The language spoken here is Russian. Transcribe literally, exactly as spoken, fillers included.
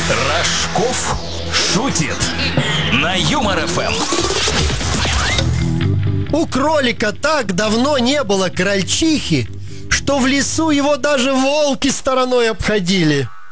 Рожков шутит на Юмор эф эм. У кролика так давно не было крольчихи, что в лесу его даже волки стороной обходили.